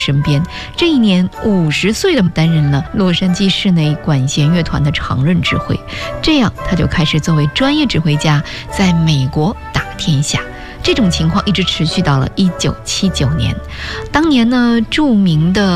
身边。这一年50岁的担任了洛杉矶室内管弦乐团的常任指挥，这样他就开始作为专业指挥家在美国打天下。这种情况一直持续到了1979年。当年呢，著名的